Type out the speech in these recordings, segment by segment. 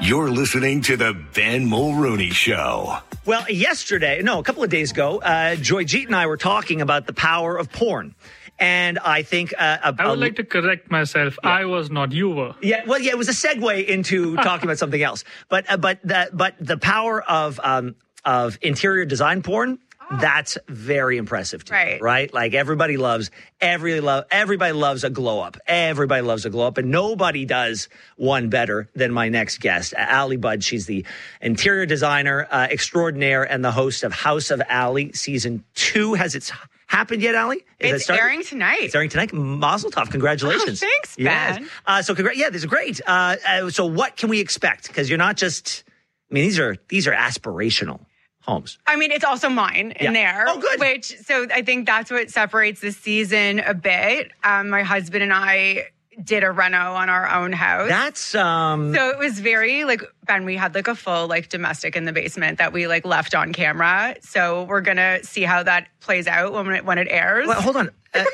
You're listening to the Ben Mulrooney Show. Well, a couple of days ago, Joy-Jeet and I were talking about the power of porn. And I think... I would like to correct myself. Yeah. I was not, you were. Yeah, well, yeah, it was a segue into talking about something else. But the power of interior design porn... That's very impressive to me, right? Like everybody loves a glow up. Everybody loves a glow up, and nobody does one better than my next guest, Ali Budd. She's the interior designer extraordinaire and the host of House of Ali season 2. Has it happened yet, Ali? It's airing tonight. It's airing tonight. Mazel tov. Congratulations. Oh, thanks, Ben. Yes. This is great. So what can we expect? Because you're not just. I mean, these are aspirational homes. I mean, it's also mine in there. Oh, good. So I think that's what separates this season a bit. My husband and I did a reno on our own house. That's So it was very Ben, we had a full domestic in the basement that we left on camera. So we're gonna see how that plays out when it airs. Well, hold on.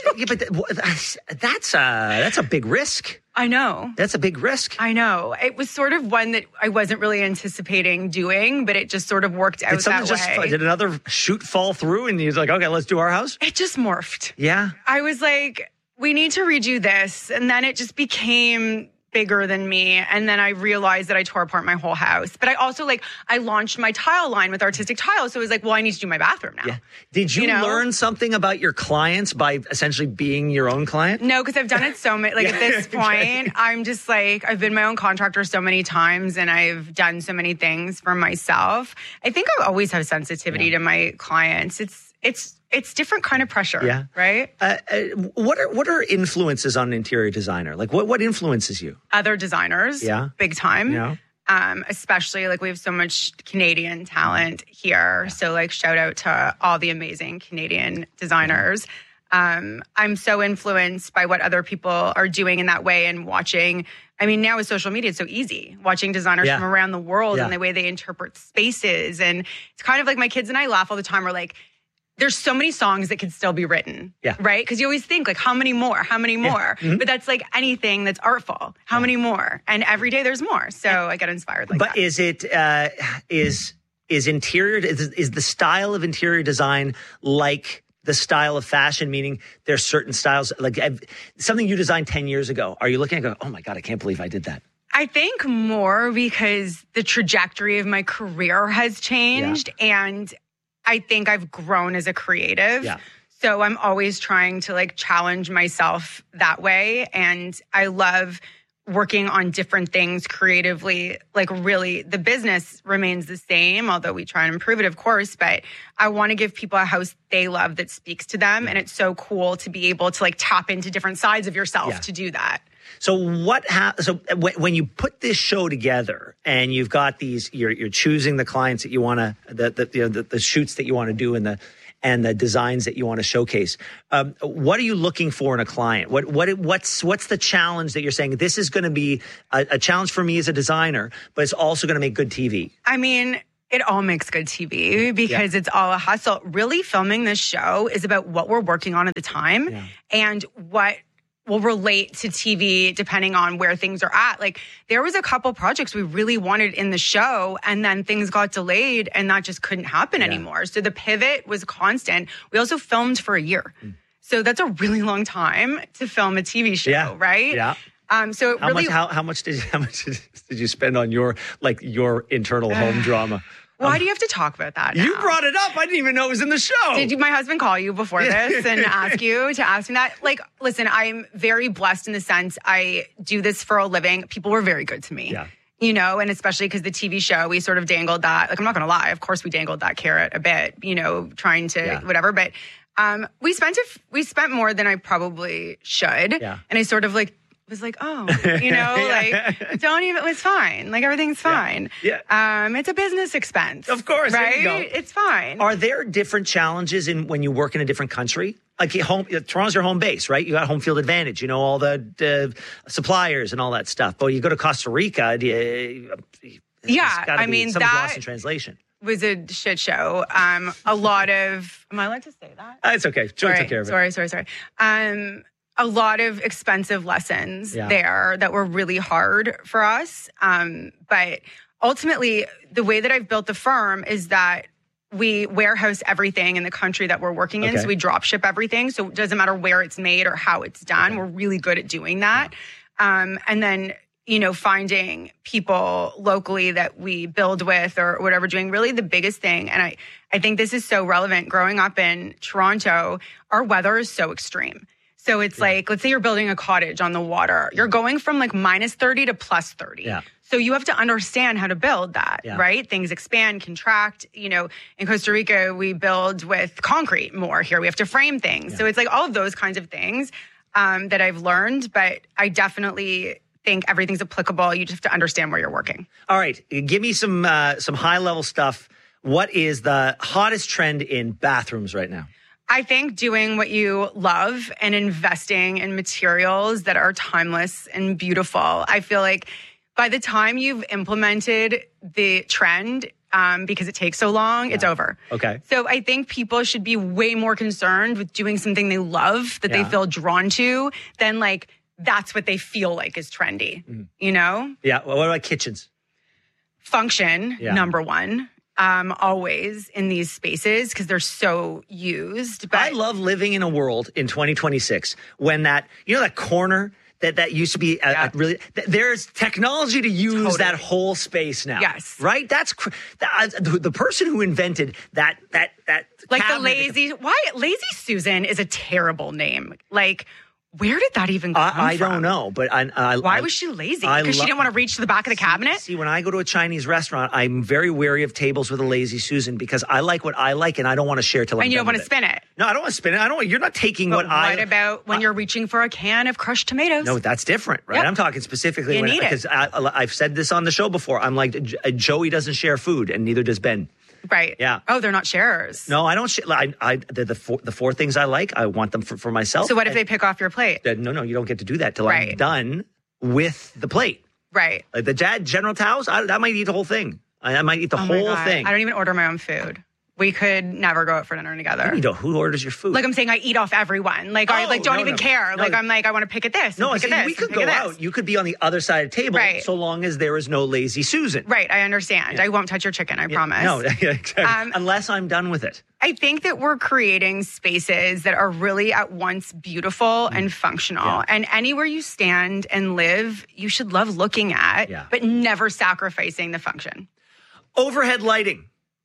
That's a big risk. I know. That's a big risk. I know. It was sort of one that I wasn't really anticipating doing, but it just sort of worked out that way. Did another shoot fall through and he was like, okay, let's do our house? It just morphed. Yeah. I was like, we need to redo this. And then it just became bigger than me. And then I realized that I tore apart my whole house. But I also I launched my tile line with Artistic Tile. So it was like, well, I need to do my bathroom now. Yeah. Did you learn something about your clients by essentially being your own client? No, because I've done it so many, at this point, I'm just I've been my own contractor so many times and I've done so many things for myself. I think I always have sensitivity to my clients. It's different kind of pressure, right? What are influences on an interior designer? What influences you? Other designers, big time. Yeah. Especially we have so much Canadian talent here. Yeah. So shout out to all the amazing Canadian designers. I'm so influenced by what other people are doing in that way and watching. I mean, now with social media, it's so easy watching designers from around the world and the way they interpret spaces. And it's kind of like my kids and I laugh all the time. We're there's so many songs that could still be written, right? Because you always think how many more? Yeah. Mm-hmm. But that's anything that's artful. How many more? And every day there's more. So I get inspired that. But is it, is the style of interior design like the style of fashion, meaning there's certain styles, something you designed 10 years ago. Are you looking at oh my God, I can't believe I did that? I think more because the trajectory of my career has changed and I think I've grown as a creative. Yeah. So I'm always trying to challenge myself that way. And I love working on different things creatively. Really, the business remains the same, although we try and improve it, of course. But I want to give people a house they love that speaks to them. And it's so cool to be able to tap into different sides of yourself to do that. So when you put this show together and you've got these, you're choosing the clients that you want to, the shoots that you want to do and the designs that you want to showcase. What are you looking for in a client? What's the challenge that you're saying this is going to be a challenge for me as a designer, but it's also going to make good TV? I mean, it all makes good TV because it's all a hustle. Really, filming this show is about what we're working on at the time and what will relate to TV depending on where things are at. There was a couple projects we really wanted in the show and then things got delayed and that just couldn't happen anymore. So the pivot was constant. We also filmed for a year. So that's a really long time to film a TV show, right? Yeah. So how much did you spend on your internal home drama? Why do you have to talk about that now? You brought it up. I didn't even know it was in the show. Did my husband call you before this and ask me that? Listen, I'm very blessed in the sense I do this for a living. People were very good to me. Yeah. And especially because the TV show, we sort of dangled that. I'm not going to lie. Of course, we dangled that carrot a bit, trying to whatever. But we spent more than I probably should. Yeah. And I sort of was don't even, it's fine. Everything's fine. Yeah. It's a business expense. Of course. Right? There you go. It's fine. Are there different challenges when you work in a different country? Toronto's your home base, right? You got home field advantage, all the suppliers and all that stuff. But you go to Costa Rica, something's lost in translation. Was a shit show. A lot of, am I allowed to say that? It's okay. Joy took care of it. Sorry. a lot of expensive lessons there that were really hard for us. But ultimately, the way that I've built the firm is that we warehouse everything in the country that we're working in. So we drop ship everything. So it doesn't matter where it's made or how it's done. We're really good at doing that. And then, finding people locally that we build with or whatever, doing really the biggest thing. And I think this is so relevant. Growing up in Toronto, our weather is so extreme. So it's like, let's say you're building a cottage on the water. You're going from like minus 30 to plus 30. Yeah. So you have to understand how to build that, right? Things expand, contract. In Costa Rica, we build with concrete more. Here we have to frame things. So it's like all of those kinds of things that I've learned. But I definitely think everything's applicable. You just have to understand where you're working. All right. Give me some high-level stuff. What is the hottest trend in bathrooms right now? I think doing what you love and investing in materials that are timeless and beautiful. I feel like by the time you've implemented the trend, because it takes so long, it's over. Okay. So I think people should be way more concerned with doing something they love, that they feel drawn to, than like that's what they feel like is trendy, Yeah. Well, what about kitchens? Function, number one. Always in these spaces because they're so used. But I love living in a world in 2026 when that corner that used to be really, there's technology to use that whole space now. Yes. Right? That's the person who invented that like the Lazy Susan is a terrible name. Like, where did that even come from? I don't know, but why was she lazy? Because she didn't want to reach to the back of the cabinet? See, when I go to a Chinese restaurant, I'm very wary of tables with a Lazy Susan because I like what I like and I don't want to share till I'm done. And you don't want to spin it. No, I don't want to spin it. You're not taking what about when you're reaching for a can of crushed tomatoes? No, that's different, right? Yep. I'm talking specifically you need it. Because I've said this on the show before. I'm like, Joey doesn't share food and neither does Ben. Right. Yeah. Oh, they're not sharers. No, I don't. They're the four things I like. I want them for myself. So what if they pick off your plate? No, you don't get to do that till I'm done with the plate. Right. Like the General Tao's, I might eat the whole thing. I might eat the whole thing. I don't even order my own food. We could never go out for dinner together. Who orders your food? Like I'm saying, I eat off everyone. Like I don't even care. No. Like I'm like I want to pick at this. No, pick at this, we could go out. You could be on the other side of the table, so long as there is no Lazy Susan. Right, I understand. Yeah. I won't touch your chicken. I promise. No, exactly. Unless I'm done with it. I think that we're creating spaces that are really at once beautiful and functional. And anywhere you stand and live, you should love looking at, but never sacrificing the function. Overhead lighting.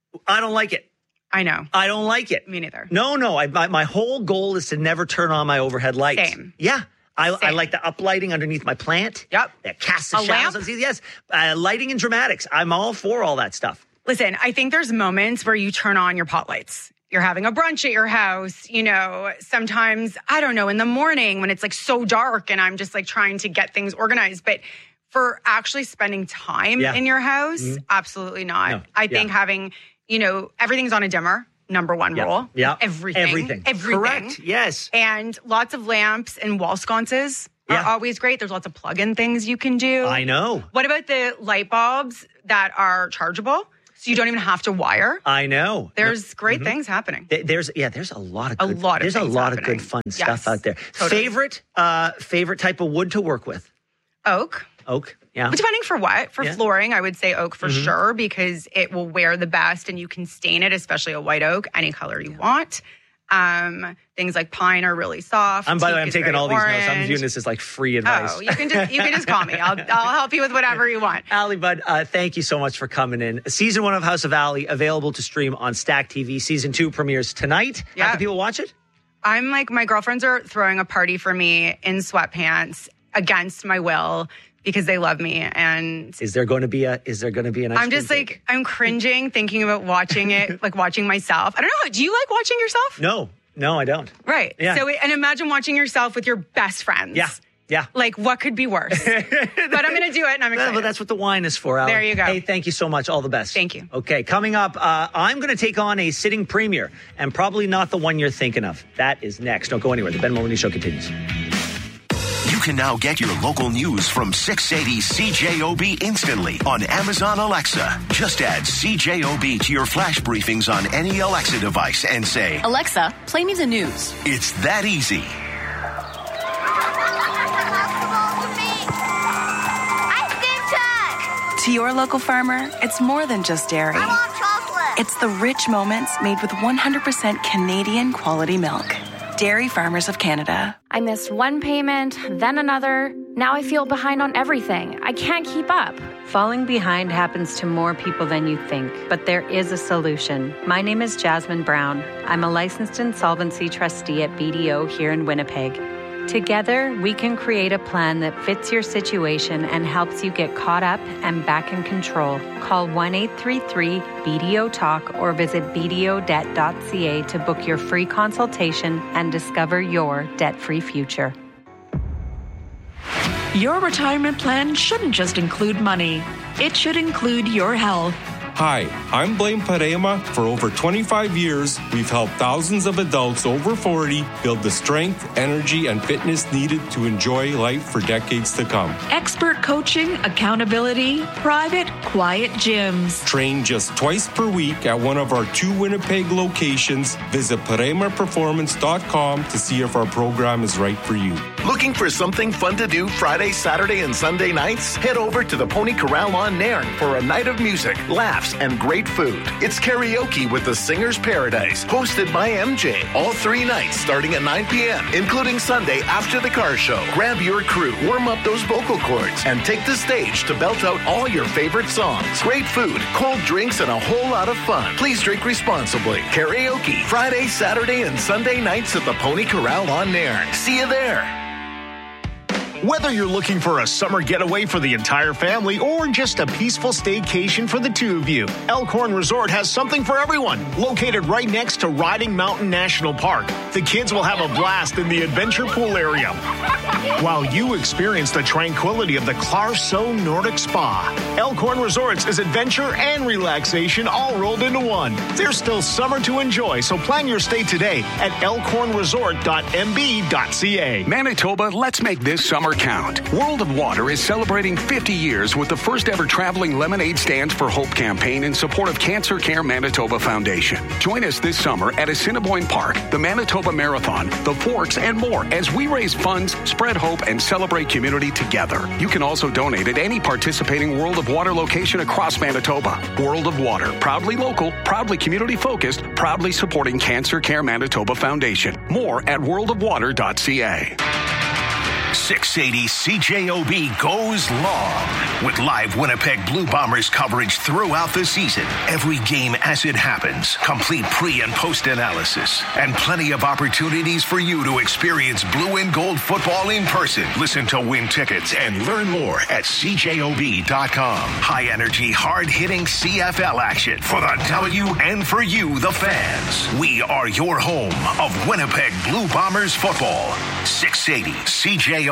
I don't like it. I know. I don't like it. Me neither. No. My whole goal is to never turn on my overhead lights. Same. Yeah. I like the uplighting underneath my plant. Yep. That casts the shadows. Yes. Lighting and dramatics. I'm all for all that stuff. Listen, I think there's moments where you turn on your pot lights. You're having a brunch at your house, sometimes, I don't know, in the morning when it's like so dark and I'm just like trying to get things organized. But for actually spending time in your house, absolutely not. No. I think having, everything's on a dimmer. Number one rule. Yeah. Everything. Correct. Yes. And lots of lamps and wall sconces are always great. There's lots of plug-in things you can do. I know. What about the light bulbs that are chargeable? So you don't even have to wire. I know. There's great things happening. There's a lot of good fun stuff out there. Totally. Favorite type of wood to work with? Oak. Yeah. But depending for what. For flooring, I would say oak for sure because it will wear the best and you can stain it, especially a white oak, any color you want. Things like pine are really soft. By the way, I'm taking all these notes. I'm viewing this as like free advice. Oh, you can just call me. I'll help you with whatever you want. Ali Budd, thank you so much for coming in. Season 1 of House of Ali available to stream on Stack TV. Season 2 premieres tonight. Yeah. How can people watch it? I'm like, my girlfriends are throwing a party for me in sweatpants against my will because they love me. And is there going to be an ice I'm just cream like, I'm cringing thinking about watching it, like watching myself. I don't know. Do you like watching yourself? No, I don't. Right. Yeah. So, and imagine watching yourself with your best friends. Yeah. Like, what could be worse? But I'm going to do it, and I'm excited. Well, that's what the wine is for, Ali. There you go. Hey, thank you so much. All the best. Thank you. Okay, coming up, I'm going to take on a sitting premier, and probably not the one you're thinking of. That is next. Don't go anywhere. The Ben Mulroney Show continues. You can now get your local news from 680 CJOB instantly on Amazon Alexa. Just add CJOB to your flash briefings on any Alexa device and say, Alexa, play me the news. It's that easy. To your local farmer, it's more than just dairy. I want chocolate. It's the rich moments made with 100% Canadian quality milk. Dairy Farmers of Canada. I missed one payment, then another. Now I feel behind on everything. I can't keep up. Falling behind happens to more people than you think, but there is a solution. My name is Jasmine Brown. I'm a licensed insolvency trustee at BDO here in Winnipeg. Together, we can create a plan that fits your situation and helps you get caught up and back in control. Call 1-833-BDO-TALK or visit bdodebt.ca to book your free consultation and discover your debt-free future. Your retirement plan shouldn't just include money. It should include your health. Hi, I'm Blaine Parema. For over 25 years, we've helped thousands of adults over 40 build the strength, energy, and fitness needed to enjoy life for decades to come. Expert coaching, accountability, private, quiet gyms. Train just twice per week at one of our 2 Winnipeg locations. Visit ParemaPerformance.com to see if our program is right for you. Looking for something fun to do Friday, Saturday, and Sunday nights? Head over to the Pony Corral on Nairn for a night of music, laughs, and great food. It's karaoke with the Singer's Paradise, hosted by MJ. All 3 nights starting at 9 p.m., including Sunday after the car show. Grab your crew, warm up those vocal cords, and take the stage to belt out all your favorite songs. Great food, cold drinks, and a whole lot of fun. Please drink responsibly. Karaoke, Friday, Saturday, and Sunday nights at the Pony Corral on Nairn. See you there. Whether you're looking for a summer getaway for the entire family or just a peaceful staycation for the 2 of you, Elkhorn Resort has something for everyone. Located right next to Riding Mountain National Park, the kids will have a blast in the adventure pool area, while you experience the tranquility of the Clarso Nordic Spa. Elkhorn Resorts is adventure and relaxation all rolled into one. There's still summer to enjoy, so plan your stay today at elkhornresort.mb.ca. Manitoba, let's make this summer count. World of Water is celebrating 50 years with the first ever traveling Lemonade Stands for Hope campaign in support of Cancer Care Manitoba Foundation. Join us this summer at Assiniboine Park, the Manitoba Marathon, the Forks, and more as we raise funds, spread hope, and celebrate community together. You can also donate at any participating World of Water location across Manitoba. World of Water, proudly local, proudly community focused, proudly supporting Cancer Care Manitoba Foundation. More at worldofwater.ca. 680 CJOB goes long with live Winnipeg Blue Bombers coverage throughout the season. Every game as it happens, complete pre- and post-analysis, and plenty of opportunities for you to experience blue and gold football in person. Listen to win tickets and learn more at CJOB.com. High-energy, hard-hitting CFL action for the W and for you, the fans. We are your home of Winnipeg Blue Bombers football. 680 CJOB.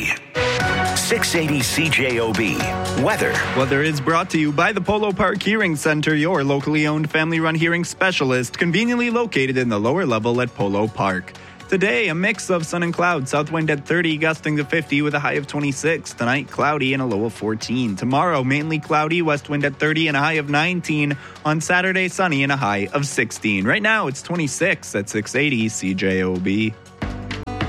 680 CJOB. Weather. Weather is brought to you by the Polo Park Hearing Center, your locally owned family-run hearing specialist, conveniently located in the lower level at Polo Park. Today, a mix of sun and clouds, south wind at 30, gusting to 50 with a high of 26. Tonight, cloudy and a low of 14. Tomorrow, mainly cloudy, west wind at 30 and a high of 19. On Saturday, sunny and a high of 16. Right now, it's 26 at 680 CJOB.